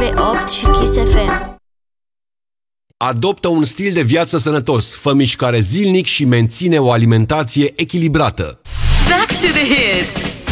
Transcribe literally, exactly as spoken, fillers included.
nouăsprezece virgulă opt și Kiss F M. Adoptă un stil de viață sănătos, fă mișcare zilnic și menține o alimentație echilibrată. Back to the hits.